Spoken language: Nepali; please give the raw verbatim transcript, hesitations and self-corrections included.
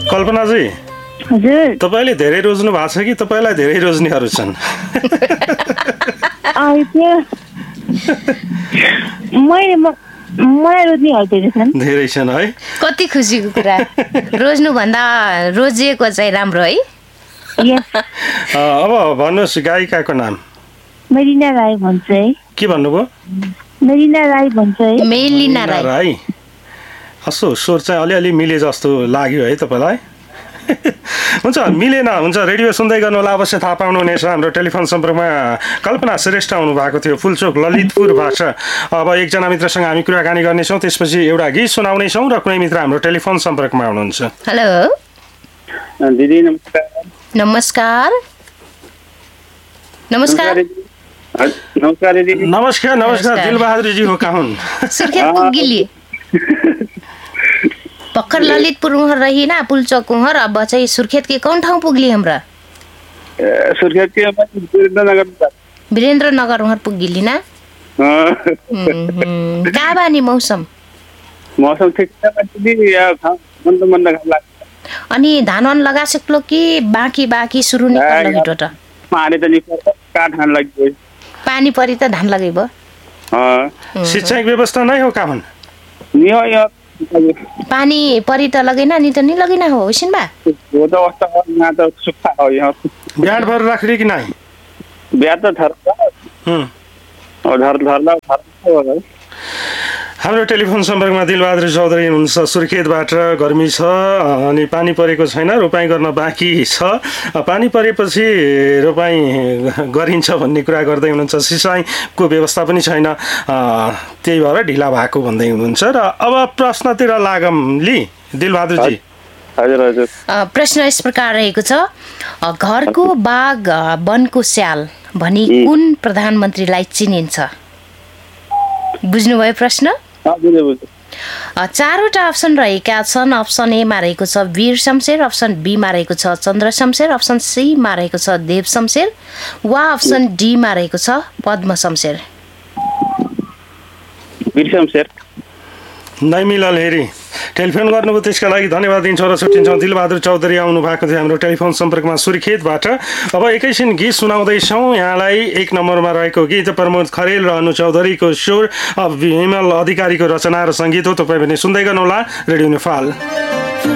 कल्पनाजी हजुर तपाईँले धेरै रोज्नु भएको छ कि तपाईँलाई धेरै रोज्नेहरू छन्? मैले मलाई रोज्नेहरू धेरै छन् धेरै छन् है। कति खुसीको कुरा। रोज्नुभन्दा रोजिएको चाहिँ राम्रो है। अब भन्नुहोस् गायिकाको नाम। मेलिना राई भन्छ है। के भन्नुभयो? मेलिना राई भन्छ है। मेलिना राई। असो स्वर चाहिँ अलिअलि मिले जस्तो लाग्यो है तपाईँलाई? हुन्छ, मिलेन हुन्छ। रेडियो सुन्दै गर्नु होला, अवश्य थाहा पाउनुहुनेछ। हाम्रो टेलिफोन सम्पर्कमा कल्पना श्रेष्ठ आउनु भएको थियो ललितपुर ललितपुरबाट। अब एकजना मित्रसँग हामी कुराकानी गर्नेछौँ, त्यसपछि एउटा गीत सुनाउनेछौँ र कुनै मित्र हाम्रो टेलिफोन सम्पर्कमा हुनुहुन्छ। हेलो दिदी, नमस्कार। नमस्कार नमस्कार नमस्कार दिदी। नमस्कार नमस्कार। दिलबहादुर जी हो कहाँ हुन्? सुर्खेत पुगिली भर्खर ललितपुर उहाँ रहिन पुलचोक उहाँ, अब चाहिँ सुर्खेत के कौन ठाउँ पुग्ली हाम्रा? सुर्खेत के वीरेन्द्रनगर वीरेन्द्रनगर उहाँ पुगिली ना? कहाँ बानी मौसम? मौसम ठीक छ दिदी, मन त मन लाग्छ। अनि धान वान लगा सकलो कि बाँकी बाँकी सुरु नि कर लगी टोटा? पानी त नि पर्छ, का धान लाग्यो। पानी परि त धान लगैबो। अ सिंचाई व्यवस्था नै हो कामन? नि हो यो पानी परि त लगेन नि त नि लगिन हो होसिन बा? वो त अवस्था यहाँ त सुक्खा हो यहाँ। ब्याड भर राख्ने कि नै? ब्याड त थर हम्म और धर धरला थर। हाम्रो टेलिफोन सम्पर्कमा दिलबहादुर चौधरी हुनुहुन्छ सुर्खेतबाट। गर्मी छ अनि पानी परेको छैन, रोपाइँ गर्न बाँकी छ। पानी परेपछि रोपाइँ गरिन्छ भन्ने कुरा गर्दै हुनुहुन्छ। सिँचाइको व्यवस्था पनि छैन, त्यही भएर ढिला भएको भन्दै हुनुहुन्छ। र अब प्रश्नतिर लागौँ लि दिलबहादुरजी। हजुर हजुर। प्रश्न यस प्रकार रहेको छ, घरको बाघ वनको स्याल भनी कुन प्रधानमन्त्रीलाई चिनिन्छ? बुझ्नुभयो प्रश्न? चारवटा अप्सन रहेका छन्। अप्सन एमा रहेको छ वीर शमशेर, अप्सन बीमा रहेको छ चन्द्र शमशेर, अप्सन सीमा रहेको छ देव शमशेर वा अप्सन डीमा रहेको छ पद्म शमशेर। वीर शमशेर नै मिलल हेरी। टेलिफोन गर्नुभयो त्यसका लागि धन्यवाद दिन्छौँ र छुट्टिन्छौँ। दिलबहादुर चौधरी आउनु भएको थियो हाम्रो टेलिफोन सम्पर्कमा सुर्खेतबाट। अब एकैछिन गीत सुनाउँदैछौँ यहाँलाई। एक नम्बरमा रहेको गीत प्रमोद खरेल र अनु चौधरीको स्वर, विमल अधिकारीको रचना र सङ्गीत हो। तपाईँ पनि सुन्दै गर्नुहोला रेडियो नेपाल।